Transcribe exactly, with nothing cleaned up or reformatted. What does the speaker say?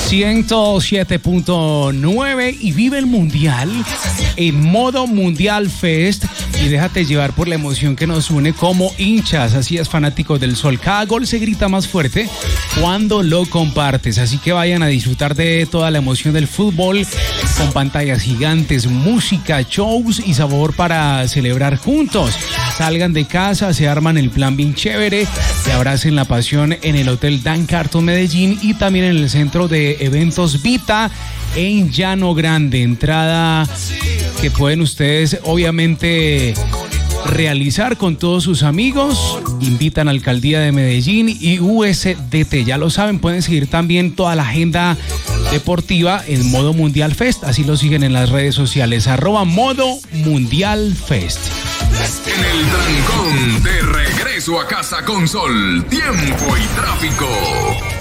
ciento siete punto nueve y vive el Mundial en modo Mundial Fest y déjate llevar por la emoción que nos une como hinchas, así es, fanáticos del Sol. Cada gol se grita más fuerte cuando lo compartes, así que vayan a disfrutar de toda la emoción del fútbol con pantallas gigantes, música, shows y sabor para celebrar juntos. Salgan de casa, se arman el plan bien chévere y abracen la pasión en el Hotel Dan Carton Medellín y también en el centro de eventos Vita en Llano Grande. Entrada que pueden ustedes obviamente realizar con todos sus amigos. Invitan a Alcaldía de Medellín y U S D T. Ya lo saben, pueden seguir también toda la agenda deportiva en Modo Mundial Fest. Así lo siguen en las redes sociales. Arroba Modo Mundial Fest. En el trancón, de regreso a casa con Sol, tiempo y tráfico.